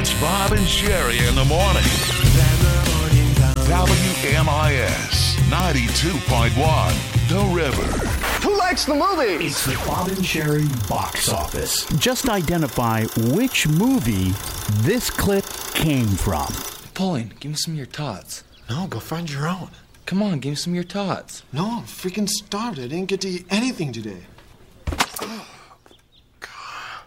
It's Bob and Sherry in the morning. WMIS 92.1, The River. Who likes the movie? It's the Bob and Sherry box office. Just identify which movie this clip came from. Pauline, give me some of your tots. No, go find your own. Come on, give me some of your tots. No, I'm freaking starved. I didn't get to eat anything today. Oh, God.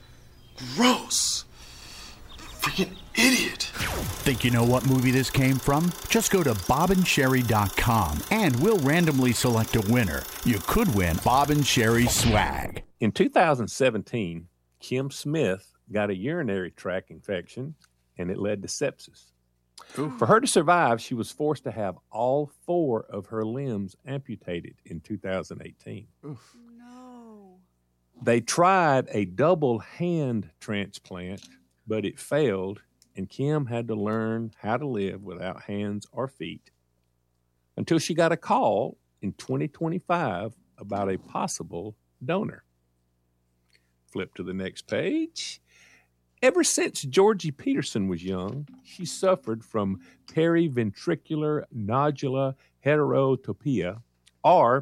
Gross. Freaking idiot. Think you know what movie this came from? Just go to bobandsherry.com and we'll randomly select a winner. You could win Bob and Sherry swag. In 2017, Kim Smith got a urinary tract infection, and it led to sepsis. Ooh. For her to survive, she was forced to have all 4 of her limbs amputated in 2018. Oof. No. They tried a double hand transplant, but it failed, and Kim had to learn how to live without hands or feet until she got a call in 2025 about a possible donor. Flip to the next page. Ever since Georgie Peterson was young, she suffered from periventricular nodular heterotopia, or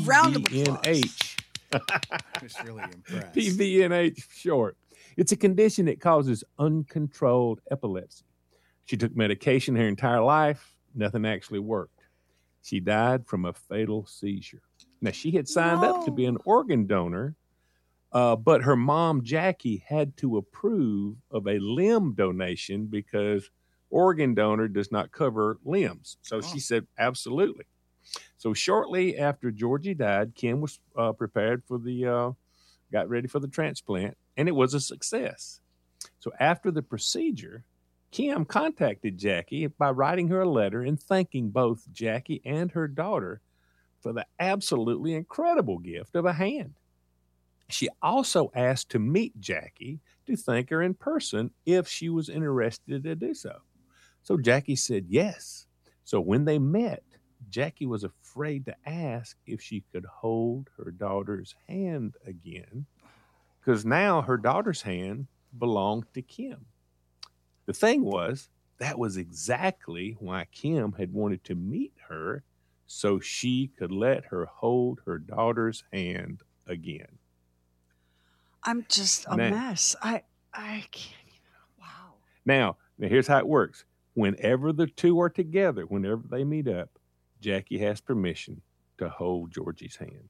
PVNH. Just really impressed. PVNH short. It's a condition that causes uncontrolled epilepsy. She took medication her entire life. Nothing actually worked. She died from a fatal seizure. Now, she had signed up to be an organ donor, but her mom, Jackie, had to approve of a limb donation because organ donor does not cover limbs. So she said, absolutely. So shortly after Georgie died, Kim was prepared for got ready for the transplant, and it was a success. So after the procedure, Kim contacted Jackie by writing her a letter and thanking both Jackie and her daughter for the absolutely incredible gift of a hand. She also asked to meet Jackie to thank her in person if she was interested to do so. So Jackie said yes. So when they met, Jackie was afraid to ask if she could hold her daughter's hand again, because now her daughter's hand belonged to Kim. The thing was, that was exactly why Kim had wanted to meet her, so she could let her hold her daughter's hand again. I'm just a mess. I can't even. Wow. Now here's how it works. Whenever the two are together, whenever they meet up, Jackie has permission to hold Georgie's hand.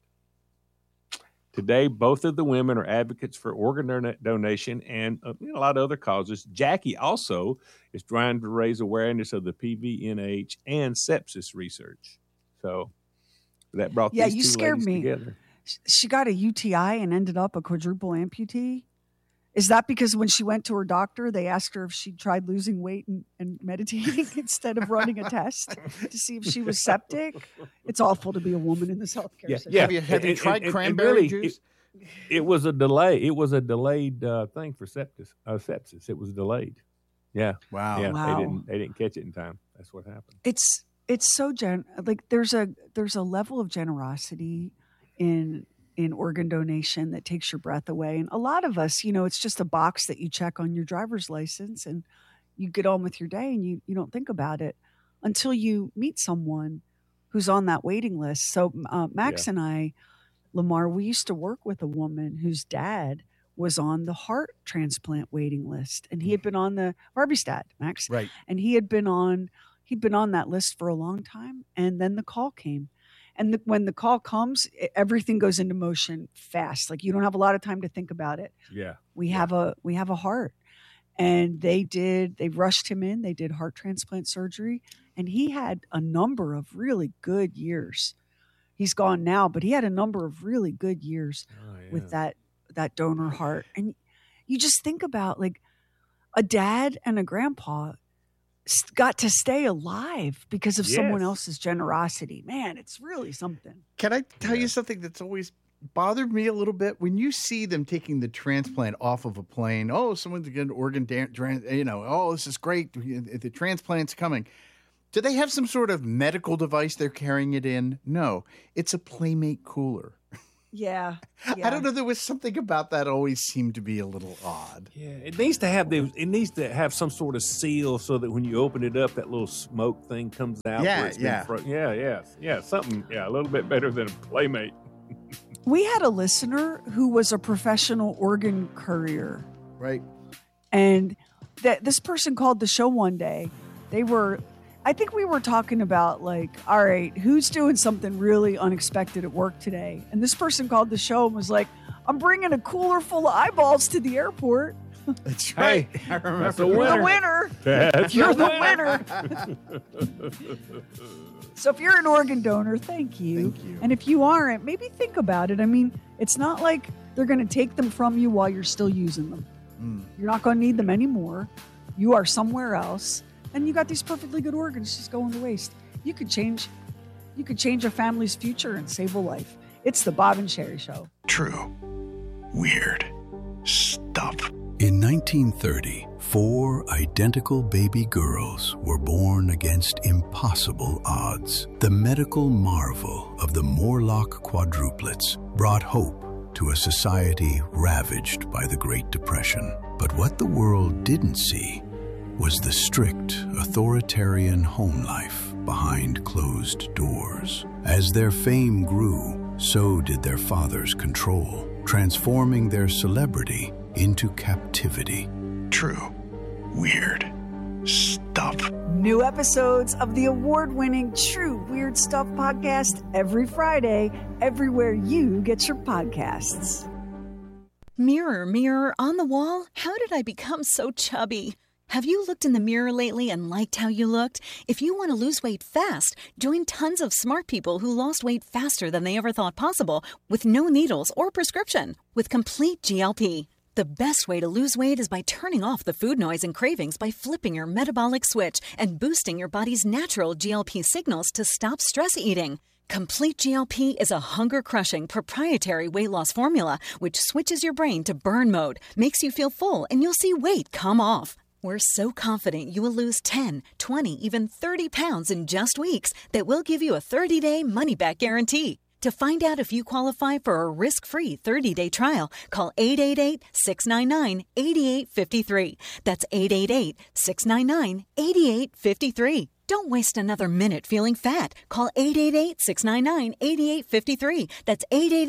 Today, both of the women are advocates for organ donation and a lot of other causes. Jackie also is trying to raise awareness of the PVNH and sepsis research. So that brought these two scared ladies me. together. She got a UTI and ended up a quadruple amputee. Is that because when she went to her doctor, they asked her if she tried losing weight and meditating instead of running a test to see if she was septic? It's awful to be a woman in this healthcare system. Yeah. Have you tried cranberry juice? It was a delay. It was a delayed thing for sepsis. It was delayed. Yeah. Wow. Yeah. Wow. They didn't catch it in time. That's what happened. It's so there's a level of generosity in organ donation that takes your breath away. And a lot of us, it's just a box that you check on your driver's license and you get on with your day and you don't think about it until you meet someone who's on that waiting list. So Max and I, Lamar, we used to work with a woman whose dad was on the heart transplant waiting list, and he had been on the Barbie's dad, Max. Right. And he'd been on that list for a long time. And then the call came. And when the call comes, everything goes into motion fast. Like you don't have a lot of time to think about it. Yeah. We have a heart. And they rushed him in. They did heart transplant surgery. And he had a number of really good years. He's gone now, but he had a number of really good years with that donor heart. And you just think about like a dad and a grandpa got to stay alive because of someone else's generosity. Man, it's really something. Can I tell you something that's always bothered me a little bit? When you see them taking the transplant off of a plane, someone's getting organ, this is great. The transplant's coming. Do they have some sort of medical device they're carrying it in? No, it's a Playmate cooler. Yeah. I don't know. There was something about that always seemed to be a little odd. Yeah, it needs to have some sort of seal so that when you open it up, that little smoke thing comes out. Yeah, where it's been something. Yeah, a little bit better than a Playmate. We had a listener who was a professional organ courier. Right. And this person called the show one day. I think we were talking about, like, all right, who's doing something really unexpected at work today? And this person called the show and was like, I'm bringing a cooler full of eyeballs to the airport. That's right. Hey, I remember. that's a You're winner. the winner. That's You're a the winner. So if you're an organ donor, thank you. Thank you. And if you aren't, maybe think about it. I mean, it's not like they're going to take them from you while you're still using them. You're not going to need them anymore. You are somewhere else. And you got these perfectly good organs just going to waste. You could change a family's future and save a life. It's the Bob and Sherry Show. True. Weird. Stuff. In 1930, 4 identical baby girls were born against impossible odds. The medical marvel of the Morlock quadruplets brought hope to a society ravaged by the Great Depression. But what the world didn't see was the strict, authoritarian home life behind closed doors. As their fame grew, so did their father's control, transforming their celebrity into captivity. True. Weird. Stuff. New episodes of the award-winning True Weird Stuff podcast every Friday, everywhere you get your podcasts. Mirror, mirror on the wall, how did I become so chubby? Have you looked in the mirror lately and liked how you looked? If you want to lose weight fast, join tons of smart people who lost weight faster than they ever thought possible with no needles or prescription with Complete GLP. The best way to lose weight is by turning off the food noise and cravings by flipping your metabolic switch and boosting your body's natural GLP signals to stop stress eating. Complete GLP is a hunger-crushing proprietary weight loss formula which switches your brain to burn mode, makes you feel full, and you'll see weight come off. We're so confident you will lose 10, 20, even 30 pounds in just weeks that we'll give you a 30-day money-back guarantee. To find out if you qualify for a risk-free 30-day trial, call 888-699-8853. That's 888-699-8853. Don't waste another minute feeling fat. Call 888-699-8853. That's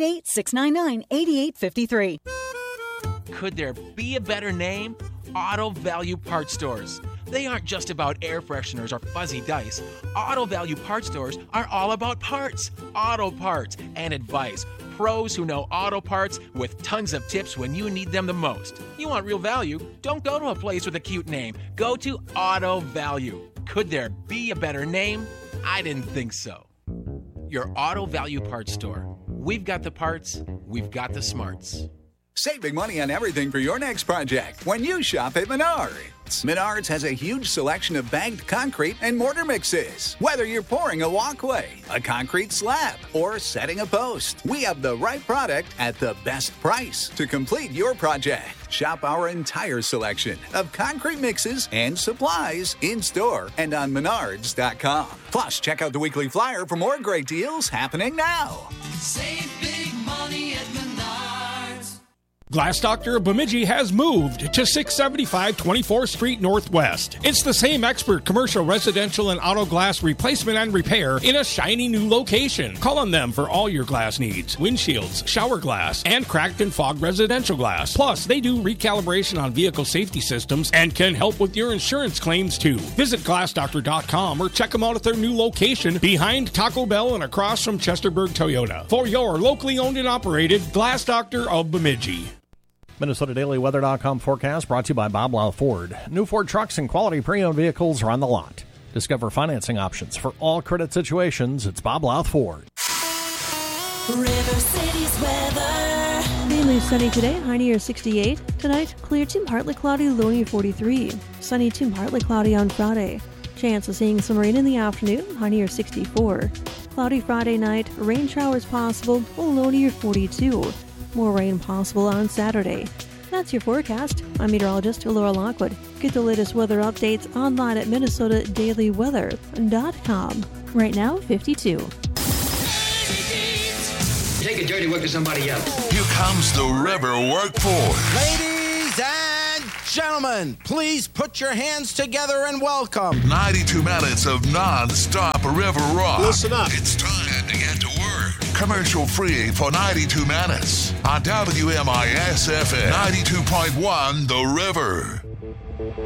888-699-8853. Could there be a better name? Auto Value Parts Stores. They aren't just about air fresheners or fuzzy dice. Auto Value Parts Stores are all about parts, auto parts, and advice. Pros who know auto parts with tons of tips when you need them the most. You want real value? Don't go to a place with a cute name. Go to Auto Value. Could there be a better name? I didn't think so. Your Auto Value Parts Store. We've got the parts, we've got the smarts. Save big money on everything for your next project when you shop at Menards. Menards has a huge selection of bagged concrete and mortar mixes. Whether you're pouring a walkway, a concrete slab, or setting a post, we have the right product at the best price to complete your project. Shop our entire selection of concrete mixes and supplies in-store and on Menards.com. Plus, check out the weekly flyer for more great deals happening now. Save big money at Menards. Glass Doctor of Bemidji has moved to 675 24th Street Northwest. It's the same expert commercial, residential, and auto glass replacement and repair in a shiny new location. Call on them for all your glass needs. Windshields, shower glass, and cracked and fogged residential glass. Plus, they do recalibration on vehicle safety systems and can help with your insurance claims too. Visit glassdoctor.com or check them out at their new location behind Taco Bell and across from Chesterburg Toyota. For your locally owned and operated Glass Doctor of Bemidji. MinnesotaDailyWeather.com forecast brought to you by Bob Louth Ford. New Ford trucks and quality pre-owned vehicles are on the lot. Discover financing options for all credit situations. It's Bob Louth Ford. River City's weather. Mainly sunny today, high near 68. Tonight, clear to partly cloudy, low near 43. Sunny to partly cloudy on Friday. Chance of seeing some rain in the afternoon, high near 64. Cloudy Friday night, rain showers possible, low near 42. More rain possible on Saturday. That's your forecast. I'm meteorologist Laura Lockwood. Get the latest weather updates online at MinnesotaDailyWeather.com. Right now, 52. Take your dirty work to somebody else. Here comes the River Workforce. Ladies and gentlemen, please put your hands together and welcome 92 minutes of non-stop river rock. Listen up. It's time to get to work. Commercial free for 92 minutes on WMIS FM 92.1 The River.